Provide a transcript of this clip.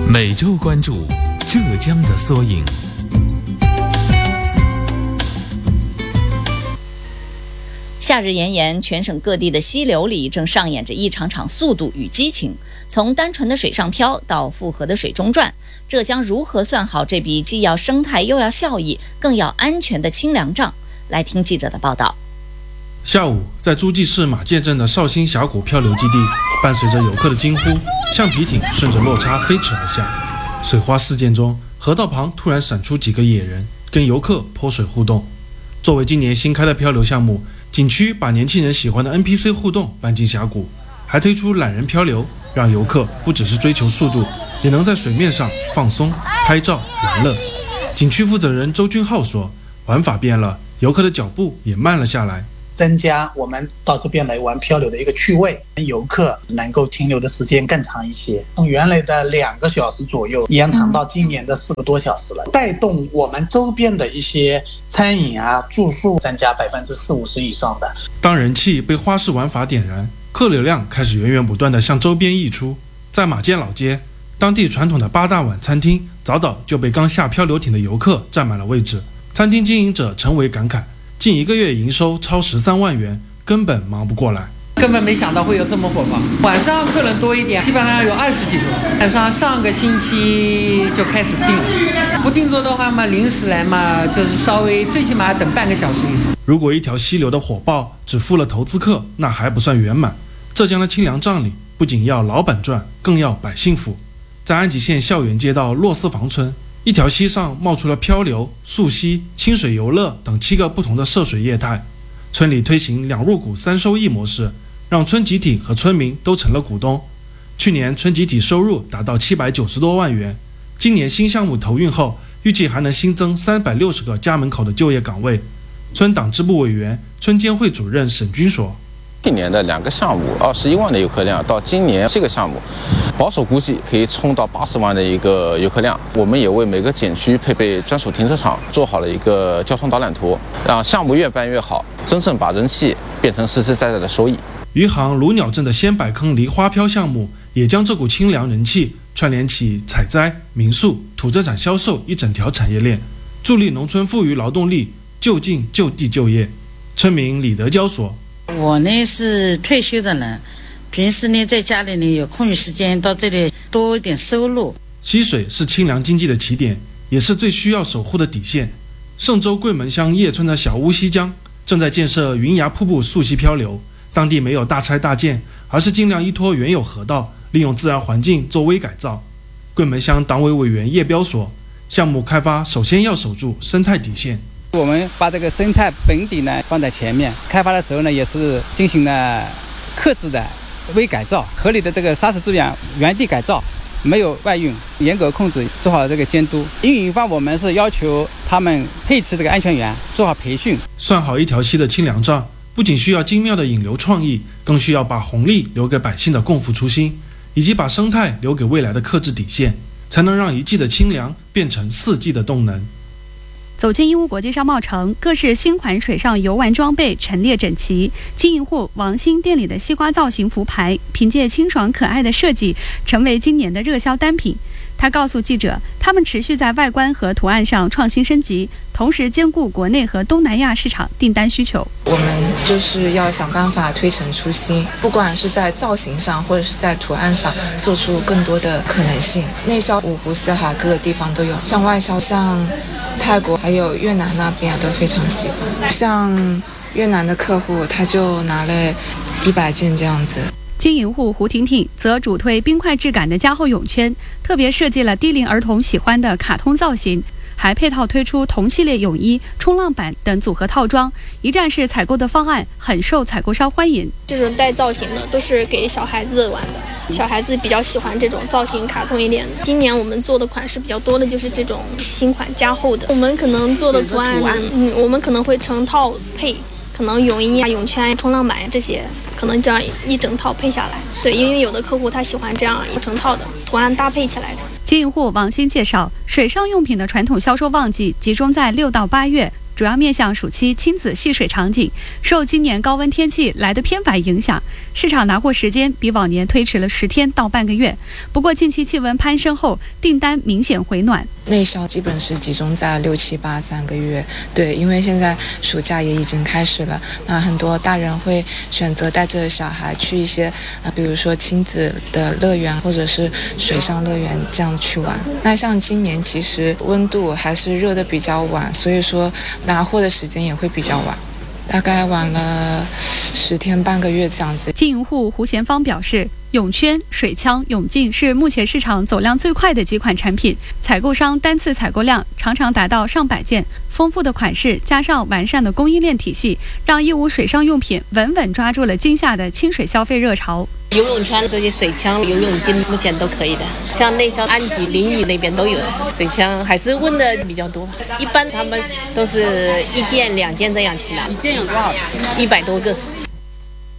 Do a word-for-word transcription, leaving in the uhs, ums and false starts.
每周关注浙江的缩影。 夏日炎炎，全省各地的溪流里正上演着一场场速度与激情。从单纯的水上漂到复合的水中转，浙江如何算好这笔既要生态又要效益更要安全的清凉账？来听记者的报道。 下午，在诸暨市马界镇的绍兴峡谷漂流基地，伴随着游客的惊呼，橡皮艇顺着落差飞驰而下。水花事件中，河道旁突然闪出几个野人，跟游客泼水互动。作为今年新开的漂流项目，景区把年轻人喜欢的 N P C 互动搬进峡谷，还推出懒人漂流，让游客不只是追求速度，也能在水面上放松、拍照、玩乐。景区负责人周君浩说，玩法变了，游客的脚步也慢了下来， 增加我们到这边来玩漂流的一个趣味，游客能够停留的时间更长一些，从原来的两个小时左右延长到今年的四个多小时了，带动我们周边的一些餐饮啊、住宿增加百分之四五十以上的。 当人气被花式玩法点燃，客流量开始源源不断地向周边溢出。在马街老街，当地传统的八大碗餐厅早早就被刚下漂流艇的游客占满了位置。餐厅经营者陈维感慨，近一个月营收超十三万元，根本忙不过来。 根本没想到会有这么火爆，晚上客人多一点，基本上有二十几桌。晚上上个星期就开始订，不订座的话嘛，临时来嘛，就是稍微最起码等半个小时以上。 如果一条溪流的火爆只付了投资客，那还不算圆满。浙江的清凉账里，不仅要老板赚，更要百姓富。在安吉县校园街道洛斯房村，一条溪上冒出了漂流、溯溪、清水游乐等七个不同的涉水业态。村里推行两入股三收益模式，让村集体和村民都成了股东。去年村集体收入达到七百九十多万元，今年新项目投运后，预计还能新增三百六十个家门口的就业岗位。村党支部委员、村监会主任沈军说， 去年的两个项目二十一万的游客量，到今年七个项目，保守估计可以冲到八十万的一个游客量。我们也为每个景区配备专属停车场，做好了一个交通导览图，让项目越办越好，真正把人气变成实实在在的收益。 余杭卢鸟镇的仙百坑梨花漂项目也将这股清凉人气串联起采摘、民宿、土特产销售一整条产业链，助力农村富余劳动力就近就地就业。村民李德娇说， 我呢是退休的人，平时呢在家里呢有空余时间到这里多一点收入。 溪水是清凉经济的起点，也是最需要守护的底线。嵊州桂门乡叶村的小乌溪江正在建设云崖瀑布溯溪漂流，当地没有大拆大建，而是尽量依托原有河道，利用自然环境做微改造。桂门乡党委委员叶彪说，项目开发首先要守住生态底线。 我们把这个生态本底呢放在前面，开发的时候呢也是进行了克制的微改造，合理的这个砂石资源原地改造，没有外运，严格控制，做好这个监督。运营方我们是要求他们配置这个安全员，做好培训。 算好一条溪的清凉账，不仅需要精妙的引流创意，更需要把红利留给百姓的共富初心，以及把生态留给未来的克制底线，才能让一季的清凉变成四季的动能。 走进义乌国际商贸城，各式新款水上游玩装备陈列整齐。经营户王鑫店里的西瓜造型浮牌，凭借清爽可爱的设计，成为今年的热销单品。他告诉记者，他们持续在外观和图案上创新升级，同时兼顾国内和东南亚市场订单需求。 我们就是要想办法推陈出新，不管是在造型上或者是在图案上，做出更多的可能性。内销五湖四海各个地方都有，像外销，像泰国还有越南那边都非常喜欢。像越南的客户，他就拿了一百件这样子。 经营户胡婷婷则主推冰块质感的加厚泳圈，特别设计了低龄儿童喜欢的卡通造型，还配套推出同系列泳衣、冲浪板等组合套装，一站式采购的方案很受采购商欢迎。 这种带造型的都是给小孩子玩的，小孩子比较喜欢这种造型卡通一点的。今年我们做的款式比较多的就是这种新款加厚的，我们可能做的图案，嗯，我们可能会成套配，可能泳衣啊、泳圈、冲浪板这些。可能这样一整套配下来，对，因为有的客户他喜欢这样一整套的图案搭配起来的。 经营户王鑫介绍，水上用品的传统销售旺季集中在六到八月，主要面向暑期亲子戏水场景。受今年高温天气来得偏晚影响， 市场拿货时间比往年推迟了十天到半个月。不过近期气温攀升后，订单明显回暖。 内销基本是集中在六七八三个月，对，因为现在暑假也已经开始了，那很多大人会选择带着小孩去一些，呃，比如说亲子的乐园或者是水上乐园这样去玩。那像今年其实温度还是热的比较晚，所以说拿货的时间也会比较晚，大概晚了十天半个月这样子。 经营户胡贤芳表示，泳圈、水枪、泳镜是目前市场走量最快的几款产品，采购商单次采购量常常达到上百件。丰富的款式加上完善的供应链体系，让义乌水上用品稳稳抓住了今夏的清水消费热潮。 游泳圈、这些水枪、游泳镜目前都可以的，像内销安吉、临沂那边都有。水枪还是问的比较多，一般他们都是一件、两件这样起来。 一件有多少？ 一百多个。